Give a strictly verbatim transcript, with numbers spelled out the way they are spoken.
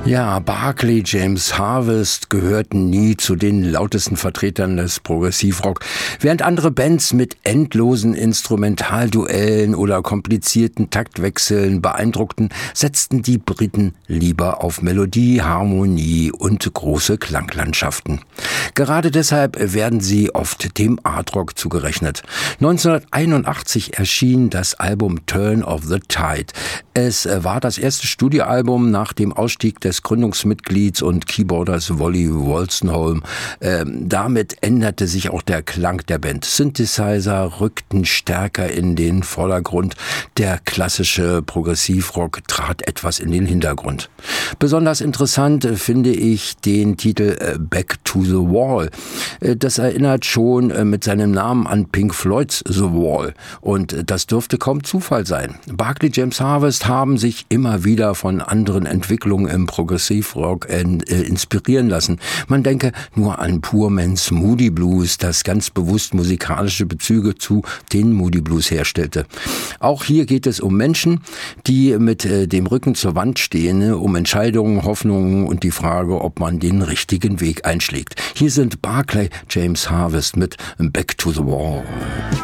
Ja, Barclay James Harvest gehörten nie zu den lautesten Vertretern des Progressivrock. Während andere Bands mit endlosen Instrumentalduellen oder komplizierten Taktwechseln beeindruckten, setzten die Briten lieber auf Melodie, Harmonie und große Klanglandschaften. Gerade deshalb werden sie oft dem Artrock zugerechnet. neunzehnhunderteinundachtzig erschien das Album Turn of the Tide. Es war das erste Studioalbum nach dem Ausstieg des Gründungsmitglieds und Keyboarders Wally Wolstenholme. Ähm, damit änderte sich auch der Klang der Band. Synthesizer rückten stärker in den Vordergrund. Der klassische Progressivrock trat etwas in den Hintergrund. Besonders interessant äh, finde ich den Titel äh, Back to the Wall. Äh, das erinnert schon äh, mit seinem Namen an Pink Floyds The Wall. Und äh, das dürfte kaum Zufall sein. Barclay James Harvest haben sich immer wieder von anderen Entwicklungen im Progressivrock äh, inspirieren lassen. Man denke nur an Poor Man's Moody Blues, das ganz bewusst musikalische Bezüge zu den Moody Blues herstellte. Auch hier geht es um Menschen, die mit äh, dem Rücken zur Wand stehen, um Entscheidungen, Hoffnungen und die Frage, ob man den richtigen Weg einschlägt. Hier sind Barclay James Harvest mit Back to the Wall.